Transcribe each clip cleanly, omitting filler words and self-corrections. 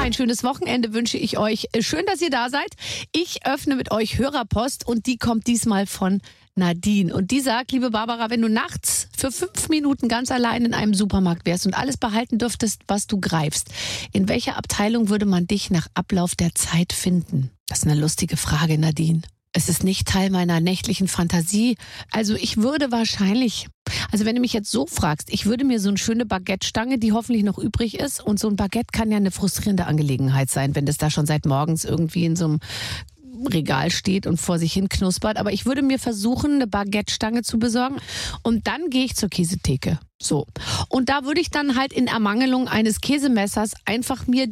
ein schönes Wochenende wünsche ich euch. Schön, dass ihr da seid. Ich öffne mit euch Hörerpost und die kommt diesmal von Nadine. Und die sagt, liebe Barbara, wenn du nachts für 5 Minuten ganz allein in einem Supermarkt wärst und alles behalten dürftest, was du greifst, in welcher Abteilung würde man dich nach Ablauf der Zeit finden? Das ist eine lustige Frage, Nadine. Es ist nicht Teil meiner nächtlichen Fantasie. Also ich würde wahrscheinlich, also wenn du mich jetzt so fragst, ich würde mir so eine schöne Baguette-Stange, die hoffentlich noch übrig ist, und so ein Baguette kann ja eine frustrierende Angelegenheit sein, wenn das da schon seit morgens irgendwie in so einem Regal steht und vor sich hin knuspert. Aber ich würde mir versuchen, eine Baguette-Stange zu besorgen und dann gehe ich zur Käsetheke. So. Und da würde ich dann halt in Ermangelung eines Käsemessers einfach mir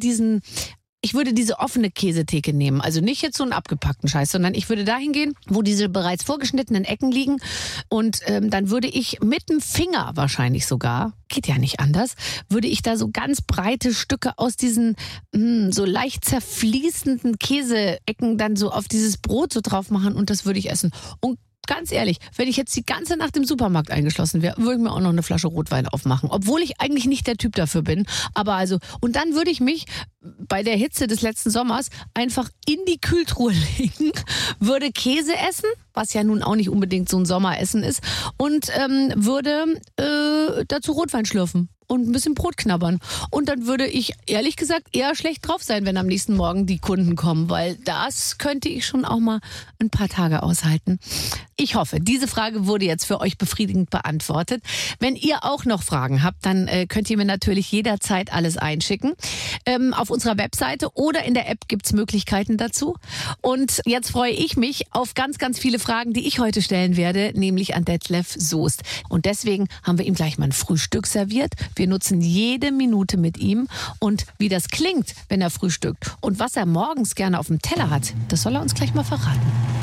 ich würde diese offene Käsetheke nehmen. Also nicht jetzt so einen abgepackten Scheiß, sondern ich würde dahin gehen, wo diese bereits vorgeschnittenen Ecken liegen. Und dann würde ich mit dem Finger wahrscheinlich sogar, geht ja nicht anders, würde ich da so ganz breite Stücke aus diesen so leicht zerfließenden Käseecken dann so auf dieses Brot so drauf machen und das würde ich essen. Und ganz ehrlich, wenn ich jetzt die ganze Nacht im Supermarkt eingeschlossen wäre, würde ich mir auch noch eine Flasche Rotwein aufmachen. Obwohl ich eigentlich nicht der Typ dafür bin. Aber also, und dann würde ich mich bei der Hitze des letzten Sommers einfach in die Kühltruhe legen, würde Käse essen, was ja nun auch nicht unbedingt so ein Sommeressen ist, und würde dazu Rotwein schlürfen und ein bisschen Brot knabbern. Und dann würde ich, ehrlich gesagt, eher schlecht drauf sein, wenn am nächsten Morgen die Kunden kommen, weil das könnte ich schon auch mal ein paar Tage aushalten. Ich hoffe, diese Frage wurde jetzt für euch befriedigend beantwortet. Wenn ihr auch noch Fragen habt, dann könnt ihr mir natürlich jederzeit alles einschicken. Auf unserer Webseite oder in der App gibt's Möglichkeiten dazu. Und jetzt freue ich mich auf ganz, ganz viele Fragen, die ich heute stellen werde, nämlich an Detlef Soest. Und deswegen haben wir ihm gleich mal ein Frühstück serviert. Wir nutzen jede Minute mit ihm. Und wie das klingt, wenn er frühstückt und was er morgens gerne auf dem Teller hat, das soll er uns gleich mal verraten.